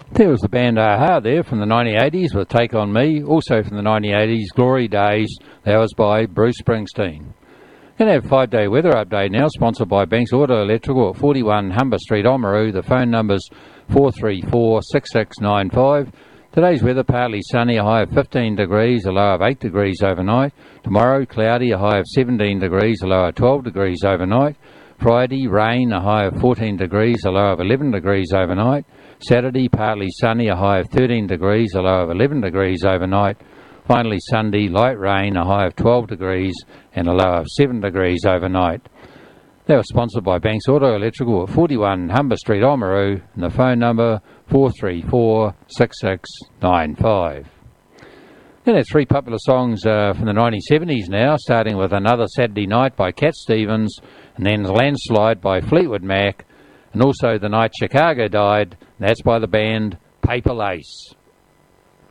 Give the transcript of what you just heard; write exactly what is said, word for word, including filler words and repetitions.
There was the band Aha there from the nineteen eighties with Take On Me. Also from the nineteen eighties, Glory Days. That was by Bruce Springsteen. Going to have five-day weather update now, sponsored by Banks Auto Electrical at forty-one Humber Street, Oamaru. The phone number's four three four, six six nine five. Today's weather, partly sunny, a high of fifteen degrees, a low of eight degrees overnight. Tomorrow, cloudy, a high of seventeen degrees, a low of twelve degrees overnight. Friday, rain, a high of fourteen degrees, a low of eleven degrees overnight. Saturday, partly sunny, a high of thirteen degrees, a low of eleven degrees overnight. Finally, Sunday, light rain, a high of twelve degrees and a low of seven degrees overnight. They were sponsored by Banks Auto Electrical at forty-one Humber Street, Oamaru, and the phone number four three four, six six nine five. Then there's three popular songs uh, from the nineteen seventies now, starting with Another Saturday Night by Cat Stevens, and then Landslide by Fleetwood Mac, and also The Night Chicago Died, and that's by the band Paper Lace.